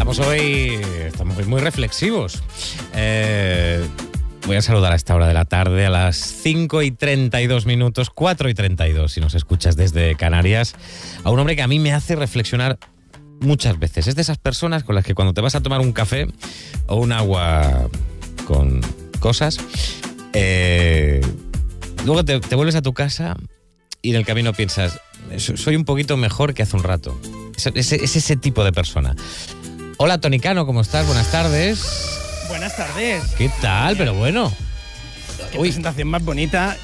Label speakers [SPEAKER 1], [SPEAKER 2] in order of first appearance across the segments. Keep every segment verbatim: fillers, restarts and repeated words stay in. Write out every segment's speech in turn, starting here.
[SPEAKER 1] Estamos hoy, estamos hoy muy reflexivos. Eh, voy a saludar a esta hora de la tarde, a las cinco y treinta y dos minutos, cuatro y treinta y dos, si nos escuchas desde Canarias, a un hombre que a mí me hace reflexionar muchas veces. Es de esas personas con las que cuando te vas a tomar un café o un agua con cosas, eh, luego te, te vuelves a tu casa y en el camino piensas, soy un poquito mejor que hace un rato. Es, es, es ese tipo de persona. Hola, Tony Cano, ¿cómo estás? Buenas tardes.
[SPEAKER 2] Buenas tardes.
[SPEAKER 1] ¿Qué tal? Pero bueno.
[SPEAKER 2] Qué Uy. presentación más bonita.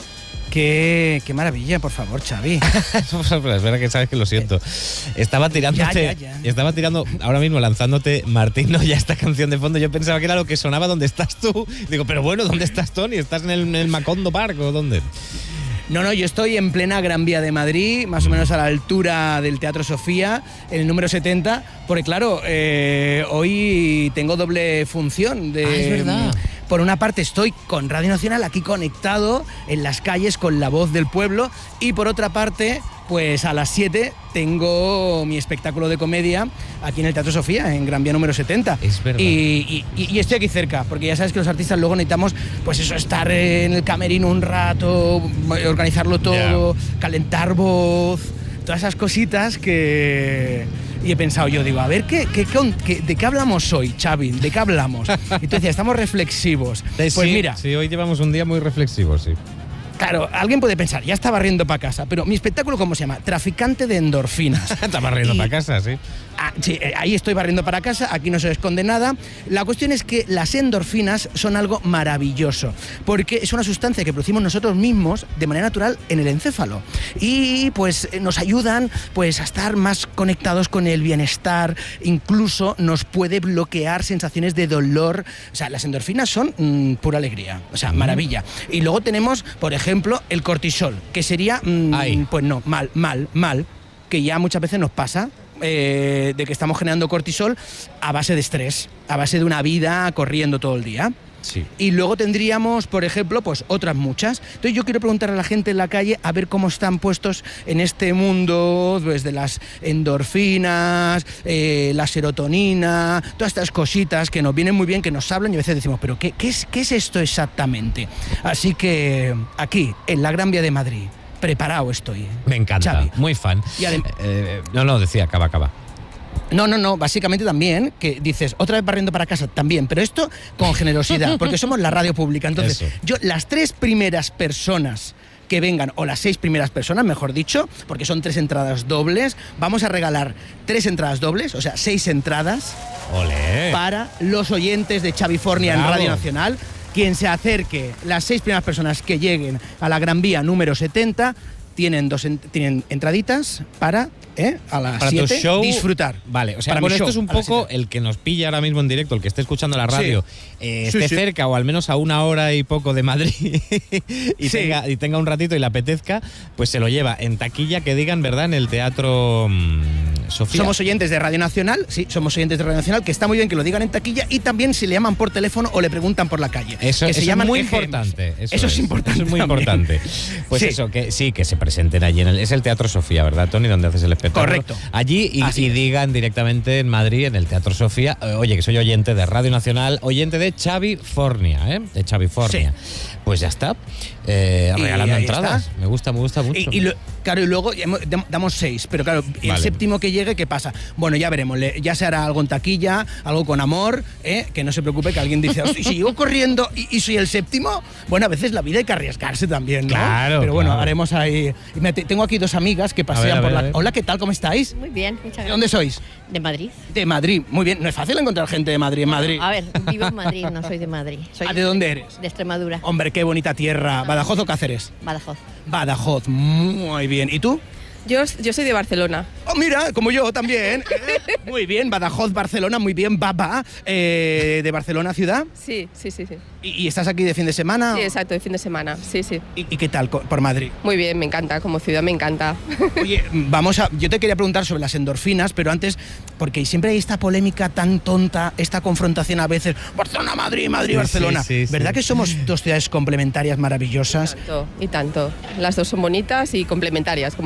[SPEAKER 2] Qué, qué maravilla, por favor, Xavi.
[SPEAKER 1] Es verdad que sabes que lo siento. Estaba tirándote,
[SPEAKER 2] ya, ya, ya.
[SPEAKER 1] estaba tirando, ahora mismo lanzándote Martín, no, ya esta canción de fondo. Yo pensaba que era lo que sonaba donde estás tú. Digo, pero bueno, ¿dónde estás, Tony? ¿Estás en el, en el Macondo Park o dónde?
[SPEAKER 2] No, no, yo estoy en plena Gran Vía de Madrid, más o menos a la altura del Teatro Sofía, en el número setenta, porque claro, eh, hoy tengo doble función. De,
[SPEAKER 1] ah, es verdad.
[SPEAKER 2] Por una parte estoy con Radio Nacional aquí conectado en las calles con la voz del pueblo y por otra parte, pues a las siete tengo mi espectáculo de comedia aquí en el Teatro Sofía, en Gran Vía número setenta.
[SPEAKER 1] Es verdad.
[SPEAKER 2] Y, y, y estoy aquí cerca, porque ya sabes que los artistas luego necesitamos, pues eso, estar en el camerino un rato, organizarlo todo, yeah. calentar voz, todas esas cositas que... Y he pensado yo, digo, a ver, ¿qué, qué, qué, ¿de qué hablamos hoy, Xavi? ¿De qué hablamos? Y tú decías, estamos reflexivos. Pues
[SPEAKER 1] sí,
[SPEAKER 2] mira...
[SPEAKER 1] Sí, hoy llevamos un día muy reflexivo, sí.
[SPEAKER 2] Claro, alguien puede pensar, ya está barriendo para casa, pero mi espectáculo, ¿cómo se llama? Traficante de endorfinas.
[SPEAKER 1] Está barriendo para casa, sí.
[SPEAKER 2] Ah, sí, ahí estoy barriendo para casa, aquí no se esconde nada. La cuestión es que las endorfinas son algo maravilloso, porque es una sustancia que producimos nosotros mismos de manera natural en el encéfalo. Y pues nos ayudan pues, a estar más conectados con el bienestar, incluso nos puede bloquear sensaciones de dolor. O sea, las endorfinas son mmm, pura alegría, o sea, maravilla. Y luego tenemos, por ejemplo, ejemplo, el cortisol, que sería, mmm, pues no, mal, mal, mal, que ya muchas veces nos pasa, eh, de que estamos generando cortisol a base de estrés, a base de una vida corriendo todo el día.
[SPEAKER 1] Sí.
[SPEAKER 2] Y luego tendríamos, por ejemplo, pues otras muchas. Entonces yo quiero preguntar a la gente en la calle a ver cómo están puestos en este mundo pues, de las endorfinas, eh, la serotonina, todas estas cositas que nos vienen muy bien, que nos hablan y a veces decimos, pero ¿qué, qué, es, qué es esto exactamente? Así que aquí, en la Gran Vía de Madrid, preparado estoy.
[SPEAKER 1] Me encanta,
[SPEAKER 2] Xavi.
[SPEAKER 1] Muy fan.
[SPEAKER 2] Y adem-
[SPEAKER 1] eh, no, no, decía, acaba, acaba.
[SPEAKER 2] No, no, no, básicamente también, que dices, otra vez barriendo para casa, también, pero esto con generosidad, porque somos la radio pública. Entonces,
[SPEAKER 1] Eso.
[SPEAKER 2] yo, las tres primeras personas que vengan, o las seis primeras personas, mejor dicho, porque son tres entradas dobles, vamos a regalar tres entradas dobles, o sea, seis entradas.
[SPEAKER 1] ¡Olé!
[SPEAKER 2] Para los oyentes de Xavifornia en Radio Nacional. Quien se acerque, las seis primeras personas que lleguen a la Gran Vía número setenta, tienen dos en, tienen entraditas para ¿eh? a las siete disfrutar.
[SPEAKER 1] Vale, o sea,
[SPEAKER 2] para
[SPEAKER 1] bueno, esto
[SPEAKER 2] show,
[SPEAKER 1] es un poco el que nos pilla ahora mismo en directo, el que esté escuchando la radio, sí. eh, esté sí, sí. cerca o al menos a una hora y poco de Madrid y, sí. tenga, y tenga un ratito y le apetezca, pues se lo lleva en taquilla, que digan, ¿verdad? En el Teatro mmm, Sofía.
[SPEAKER 2] Somos oyentes de Radio Nacional, sí, somos oyentes de Radio Nacional, que está muy bien que lo digan en taquilla y también si le llaman por teléfono o le preguntan por la calle.
[SPEAKER 1] Eso,
[SPEAKER 2] que
[SPEAKER 1] eso
[SPEAKER 2] se llaman
[SPEAKER 1] es muy
[SPEAKER 2] E G Ms.
[SPEAKER 1] importante. Eso,
[SPEAKER 2] eso es,
[SPEAKER 1] es
[SPEAKER 2] importante.
[SPEAKER 1] Eso es muy
[SPEAKER 2] también.
[SPEAKER 1] importante. Pues sí. eso, que sí, que se presenten allí en el, es el Teatro Sofía, ¿verdad, Tony? Donde haces el espectáculo.
[SPEAKER 2] Correcto.
[SPEAKER 1] Allí y, y digan directamente en Madrid, en el Teatro Sofía, oye, que soy oyente de Radio Nacional, oyente de Xavifornia, ¿eh? De Xavifornia. Sí. Pues ya está. Eh, regalando entradas. Está. Me gusta, me gusta mucho.
[SPEAKER 2] Y, y lo, claro, y luego damos seis, pero claro, el vale. séptimo que llegue, ¿qué pasa? Bueno, ya veremos, le, ya se hará algo en taquilla, algo con amor, ¿eh? Que no se preocupe que alguien dice, si sigo corriendo y, y soy el séptimo, bueno, a veces la vida hay que arriesgarse también, ¿no?
[SPEAKER 1] Claro.
[SPEAKER 2] Pero bueno,
[SPEAKER 1] claro.
[SPEAKER 2] haremos ahí. Me, tengo aquí dos amigas que pasean
[SPEAKER 1] ver,
[SPEAKER 2] por
[SPEAKER 1] ver,
[SPEAKER 2] la. Hola, ¿qué tal? ¿Cómo estáis?
[SPEAKER 3] Muy bien, muchas gracias.
[SPEAKER 2] ¿De dónde sois?
[SPEAKER 3] De Madrid.
[SPEAKER 2] De Madrid, muy bien. No es fácil encontrar gente de Madrid en Madrid.
[SPEAKER 3] A ver, vivo en Madrid, no soy de Madrid. Soy
[SPEAKER 2] ¿Ah, de dónde eres?
[SPEAKER 3] De Extremadura.
[SPEAKER 2] Hombre, qué bonita tierra.
[SPEAKER 3] No.
[SPEAKER 2] ¿Badajoz o Cáceres?
[SPEAKER 3] Badajoz.
[SPEAKER 2] Badajoz, muy bien. ¿Y tú?
[SPEAKER 4] Yo, yo soy de Barcelona.
[SPEAKER 2] Oh, mira, como yo también. ¿Eh? Muy bien, Badajoz, Barcelona, muy bien, Baba. Eh, ¿De Barcelona ciudad?
[SPEAKER 4] Sí, sí, sí, sí.
[SPEAKER 2] ¿Y, ¿Y estás aquí de fin de semana?
[SPEAKER 4] Sí, exacto, de fin de semana, sí, sí.
[SPEAKER 2] ¿Y, y qué tal por Madrid?
[SPEAKER 4] Muy bien, me encanta, como ciudad me encanta.
[SPEAKER 2] Oye, vamos a... Yo te quería preguntar sobre las endorfinas, pero antes, porque siempre hay esta polémica tan tonta, esta confrontación a veces, Barcelona, Madrid, Madrid, sí, Barcelona. Sí, sí, ¿verdad sí. que somos dos ciudades complementarias maravillosas?
[SPEAKER 4] Y tanto, y tanto. Las dos son bonitas y complementarias, como tú bien dices.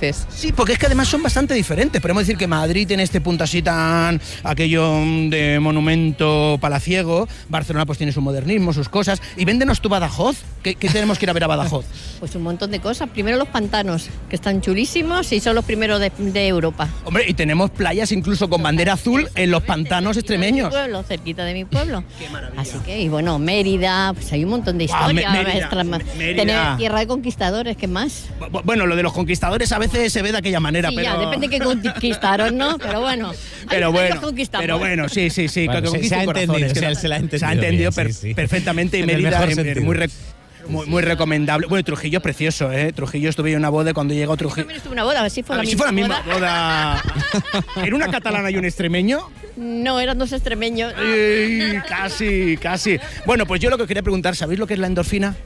[SPEAKER 4] dices.
[SPEAKER 2] Sí, porque es que además son bastante diferentes. Podemos decir que Madrid tiene este punto así tan aquello de monumento palaciego, Barcelona pues tiene su modernismo, sus cosas. Y véndenos tu Badajoz. ¿Qué, qué tenemos que ir a ver a Badajoz?
[SPEAKER 3] Pues un montón de cosas. Primero los pantanos, que están chulísimos y son los primeros de, de Europa.
[SPEAKER 2] Hombre, y tenemos playas incluso con bandera azul en los pantanos extremeños.
[SPEAKER 3] Cerquita de mi pueblo, cerquita de mi pueblo.
[SPEAKER 2] Qué maravilla.
[SPEAKER 3] Así que, y bueno, Mérida, pues hay un montón de
[SPEAKER 2] Guau,
[SPEAKER 3] historias.
[SPEAKER 2] Mérida,
[SPEAKER 3] Extra-
[SPEAKER 2] Mérida.
[SPEAKER 3] Tener tierra de conquistadores, ¿qué más?
[SPEAKER 2] Bu- Bueno, lo de los conquistadores a veces se ve de aquella manera,
[SPEAKER 3] Sí,
[SPEAKER 2] pero...
[SPEAKER 3] ya, depende de qué conquistaron, ¿no? Pero bueno.
[SPEAKER 2] Pero
[SPEAKER 3] ahí
[SPEAKER 2] bueno,
[SPEAKER 3] los conquistamos.
[SPEAKER 2] pero bueno, sí, sí, sí,
[SPEAKER 1] Bueno,
[SPEAKER 2] que
[SPEAKER 1] se-
[SPEAKER 2] conquisten
[SPEAKER 1] se ha entendido,
[SPEAKER 2] corazones,
[SPEAKER 1] se
[SPEAKER 2] que
[SPEAKER 1] ha-
[SPEAKER 2] no-
[SPEAKER 1] se la ha entendido
[SPEAKER 2] se ha entendido
[SPEAKER 1] bien,
[SPEAKER 2] per-
[SPEAKER 1] sí, sí.
[SPEAKER 2] perfectamente y
[SPEAKER 1] En el
[SPEAKER 2] Mérida
[SPEAKER 1] mejor
[SPEAKER 2] eh,
[SPEAKER 1] sentido.
[SPEAKER 2] muy, re- muy, muy recomendable. Bueno, Trujillo es precioso, ¿eh? Trujillo estuve en una boda y cuando llegó Trujillo...
[SPEAKER 3] También estuve en una boda, a ver si fue
[SPEAKER 2] A
[SPEAKER 3] la
[SPEAKER 2] ver si
[SPEAKER 3] misma
[SPEAKER 2] fue la misma
[SPEAKER 3] boda.
[SPEAKER 2] boda. ¿Era una catalana y un extremeño?
[SPEAKER 3] No, eran dos extremeños.
[SPEAKER 2] Ay, casi, casi. Bueno, pues yo lo que quería preguntar, ¿sabéis lo que es la endorfina?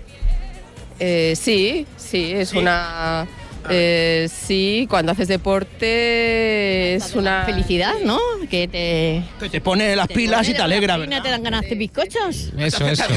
[SPEAKER 4] Eh, sí, sí, es una... eh, sí, cuando haces deporte es una...
[SPEAKER 3] Felicidad, ¿no? Que te...
[SPEAKER 2] Que te pone las
[SPEAKER 3] te
[SPEAKER 2] pilas
[SPEAKER 3] pone
[SPEAKER 2] y te alegra,
[SPEAKER 3] endorfina,
[SPEAKER 2] ¿verdad?
[SPEAKER 3] te dan ganas de bizcochos.
[SPEAKER 1] Eso, eso.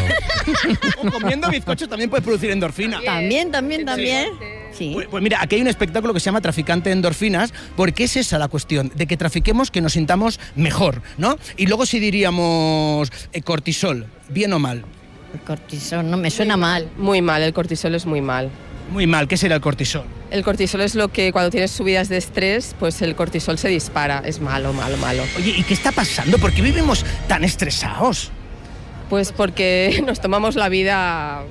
[SPEAKER 2] O comiendo bizcochos también puedes producir endorfina.
[SPEAKER 3] También, también, también. Sí.
[SPEAKER 2] Pues, pues mira, aquí hay un espectáculo que se llama Traficante de Endorfinas, porque es esa la cuestión, de que trafiquemos, que nos sintamos mejor, ¿no? Y luego si diríamos eh, cortisol, bien o mal.
[SPEAKER 3] El cortisol, no me suena mal.
[SPEAKER 4] Muy mal, el cortisol es muy mal.
[SPEAKER 2] Muy mal, ¿qué será el cortisol?
[SPEAKER 4] El cortisol es lo que cuando tienes subidas de estrés, pues el cortisol se dispara. Es malo, malo, malo.
[SPEAKER 2] Oye, ¿y qué está pasando? ¿Por qué vivimos tan estresados?
[SPEAKER 4] Pues porque nos tomamos la vida,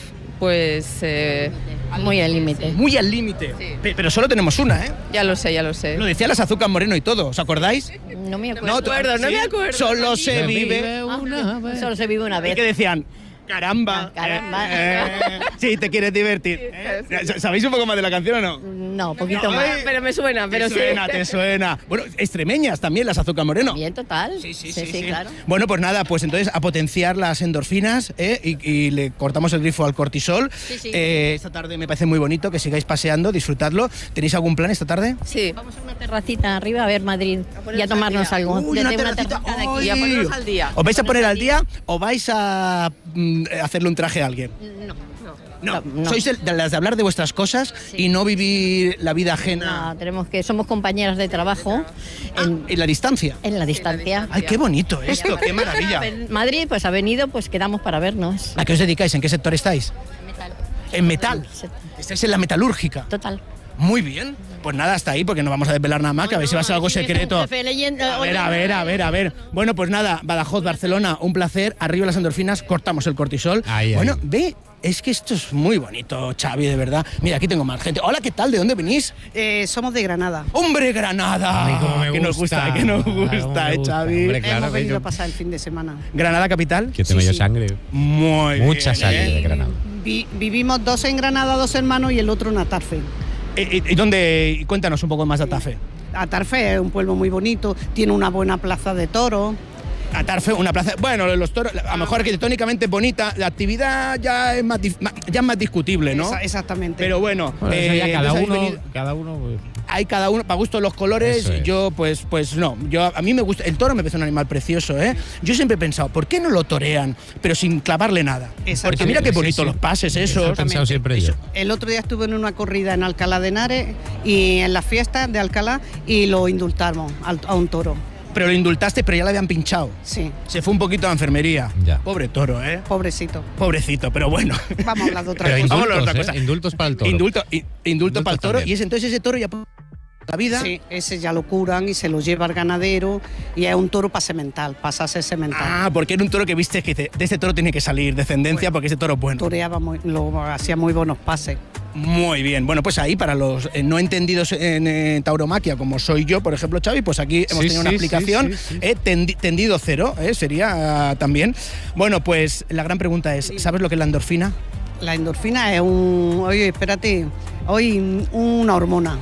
[SPEAKER 4] pues... eh,
[SPEAKER 3] Muy al límite.
[SPEAKER 2] Muy al límite.
[SPEAKER 4] Sí.
[SPEAKER 2] Pe- Pero solo tenemos una, ¿eh?
[SPEAKER 4] ya lo sé, ya lo sé.
[SPEAKER 2] Lo decía las Azúcar Moreno y todo, ¿os acordáis?
[SPEAKER 3] No me
[SPEAKER 4] No
[SPEAKER 3] acuerdo.
[SPEAKER 4] me acuerdo, no me acuerdo.
[SPEAKER 2] Solo se
[SPEAKER 1] Se
[SPEAKER 2] vive...
[SPEAKER 1] vive una vez.
[SPEAKER 3] Solo se vive una
[SPEAKER 2] ¿Y
[SPEAKER 3] vez.
[SPEAKER 2] qué decían? Caramba.
[SPEAKER 3] Ah, caramba.
[SPEAKER 2] Eh, eh, sí, te quieres divertir. ¿eh? ¿Sabéis un poco más de la canción o no?
[SPEAKER 3] No, poquito
[SPEAKER 2] No,
[SPEAKER 3] más.
[SPEAKER 2] ay,
[SPEAKER 4] Pero me suena, pero
[SPEAKER 2] te
[SPEAKER 4] sí.
[SPEAKER 2] suena, te suena. Bueno, extremeñas también, las Azúcar Moreno.
[SPEAKER 3] Bien, total.
[SPEAKER 2] Sí, sí, sí, sí.
[SPEAKER 3] claro.
[SPEAKER 2] Bueno, pues nada, pues entonces a potenciar las endorfinas ¿eh? y, y le cortamos el grifo al cortisol.
[SPEAKER 3] Sí, sí.
[SPEAKER 2] Eh, esta tarde me parece muy bonito que sigáis paseando, disfrutadlo. ¿Tenéis algún plan esta tarde?
[SPEAKER 4] Sí.
[SPEAKER 3] Vamos a una terracita arriba a ver Madrid y a tomarnos
[SPEAKER 4] al día.
[SPEAKER 3] algo.
[SPEAKER 2] Uy, una
[SPEAKER 3] Desde
[SPEAKER 2] terracita.
[SPEAKER 3] terracita de aquí.
[SPEAKER 4] Y a ponernos al día.
[SPEAKER 2] ¿Os vais a poner al día o vais a mm, hacerle un traje a alguien?
[SPEAKER 3] No,
[SPEAKER 2] No,
[SPEAKER 3] No, no.
[SPEAKER 2] sois de, de las de hablar de vuestras cosas
[SPEAKER 3] Sí.
[SPEAKER 2] y no vivir la vida ajena
[SPEAKER 3] no, tenemos que somos compañeras de trabajo en,
[SPEAKER 2] en la distancia.
[SPEAKER 3] en la distancia.
[SPEAKER 2] Ay, qué bonito esto, qué maravilla.
[SPEAKER 3] Madrid, pues ha venido, pues quedamos para vernos.
[SPEAKER 2] ¿A qué os dedicáis? ¿En qué sector estáis?
[SPEAKER 3] Metal.
[SPEAKER 2] En metal.
[SPEAKER 3] Se-
[SPEAKER 2] Estáis en la metalúrgica.
[SPEAKER 3] Total.
[SPEAKER 2] Muy bien. Pues nada, hasta ahí, porque no vamos a desvelar nada más, que a ver si va a ser algo
[SPEAKER 3] Sí, es un
[SPEAKER 2] secreto.
[SPEAKER 3] jefe leyenda.
[SPEAKER 2] A ver, a ver, a ver, a ver. Bueno, pues nada, Badajoz, Barcelona, un placer. Arriba las endorfinas, cortamos el cortisol.
[SPEAKER 1] Ahí,
[SPEAKER 2] bueno,
[SPEAKER 1] ahí.
[SPEAKER 2] ve, es que esto es muy bonito, Xavi, de verdad. Mira, aquí tengo más gente. Hola, ¿qué tal? ¿De dónde venís?
[SPEAKER 5] Eh, somos de Granada.
[SPEAKER 2] ¡Hombre, Granada!
[SPEAKER 1] Ay, cómo me
[SPEAKER 2] que nos gusta, que nos
[SPEAKER 1] cómo me
[SPEAKER 2] gusta, eh,
[SPEAKER 1] gusta.
[SPEAKER 2] Xavi.
[SPEAKER 1] Hombre, claro,
[SPEAKER 5] Hemos venido
[SPEAKER 1] yo-
[SPEAKER 5] a pasar el fin de semana.
[SPEAKER 2] Granada capital.
[SPEAKER 1] Que tengo
[SPEAKER 5] Sí,
[SPEAKER 1] yo
[SPEAKER 5] sí.
[SPEAKER 1] sangre.
[SPEAKER 2] Muy
[SPEAKER 1] Mucha
[SPEAKER 2] bien,
[SPEAKER 1] sangre
[SPEAKER 2] ¿eh?
[SPEAKER 1] de Granada.
[SPEAKER 5] Vi- vivimos dos en Granada, dos hermanos y el otro en Atarfe.
[SPEAKER 2] ¿Y, y- y dónde? Cuéntanos un poco más de Atafe.
[SPEAKER 5] Atarfe es un pueblo muy bonito, tiene una buena plaza de toros.
[SPEAKER 2] Atarfe, una plaza. Bueno, los toros, a lo mejor arquitectónicamente bonita, la actividad ya es más, dif- ma- ya es más discutible, ¿no?
[SPEAKER 5] Esa- exactamente.
[SPEAKER 2] Pero bueno,
[SPEAKER 1] Bueno, eso
[SPEAKER 2] eh,
[SPEAKER 1] ya cada
[SPEAKER 2] entonces habéis
[SPEAKER 1] uno,
[SPEAKER 2] venido-
[SPEAKER 1] cada uno. pues,
[SPEAKER 2] hay cada uno, para gusto los colores,
[SPEAKER 1] Eso es.
[SPEAKER 2] yo pues pues no, yo a mí me gusta, el toro me parece un animal precioso, ¿eh? Yo siempre he pensado, ¿por qué no lo torean, pero sin clavarle nada?
[SPEAKER 5] Exactamente.
[SPEAKER 2] Porque mira qué
[SPEAKER 1] Sí,
[SPEAKER 2] bonito
[SPEAKER 1] sí.
[SPEAKER 2] los pases
[SPEAKER 1] Eso he
[SPEAKER 2] esos.
[SPEAKER 1] pensado siempre yo.
[SPEAKER 5] El otro día estuve en una corrida en Alcalá de Henares y en las fiestas de Alcalá y lo indultamos al- a un toro.
[SPEAKER 2] Pero lo indultaste, pero ya le habían pinchado.
[SPEAKER 5] Sí,
[SPEAKER 2] Se fue un poquito a la enfermería.
[SPEAKER 1] Ya.
[SPEAKER 2] Pobre toro, ¿eh?
[SPEAKER 5] pobrecito.
[SPEAKER 2] Pobrecito, pero bueno.
[SPEAKER 5] Vamos a hablar de otra
[SPEAKER 1] Pero
[SPEAKER 5] cosa.
[SPEAKER 2] Vamos a hablar de
[SPEAKER 1] indultos,
[SPEAKER 2] otra
[SPEAKER 1] ¿eh?
[SPEAKER 2] cosa.
[SPEAKER 1] Indultos para el toro.
[SPEAKER 2] Indulto, i- indulto
[SPEAKER 1] Indultos
[SPEAKER 2] para el toro.
[SPEAKER 1] también.
[SPEAKER 2] Y ese, entonces ese toro ya la vida.
[SPEAKER 5] Sí, ese ya lo curan y se lo lleva al ganadero y es un toro para semental, pasa a ser semental.
[SPEAKER 2] Ah, porque era un toro que viste que dice, de este toro tiene que salir descendencia porque ese toro es bueno.
[SPEAKER 5] Toreaba muy, lo, hacía muy buenos pases.
[SPEAKER 2] Muy bien. Bueno, pues ahí para los eh, no entendidos en eh, tauromaquia, como soy yo, por ejemplo, Xavi, pues aquí hemos
[SPEAKER 1] Sí,
[SPEAKER 2] tenido una
[SPEAKER 1] sí,
[SPEAKER 2] explicación.
[SPEAKER 1] sí, sí, sí.
[SPEAKER 2] eh, tendi- tendido cero, eh, sería ah, también. Bueno, pues la gran pregunta es, ¿sabes lo que es la endorfina?
[SPEAKER 5] La endorfina es un, oye, espérate, hoy una hormona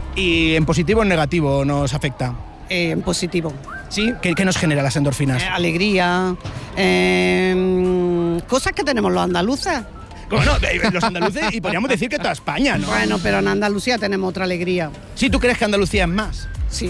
[SPEAKER 2] Y en positivo o en negativo nos afecta.
[SPEAKER 5] eh, en positivo.
[SPEAKER 2] ¿Sí? ¿Qué, qué nos genera las endorfinas?
[SPEAKER 5] Eh, alegría, eh, cosas que tenemos los andaluces.
[SPEAKER 2] Bueno, eh, los andaluces y podríamos decir que toda España, ¿no?
[SPEAKER 5] Bueno, pero en Andalucía tenemos otra alegría.
[SPEAKER 2] ¿Sí tú crees que Andalucía es más?
[SPEAKER 5] Sí.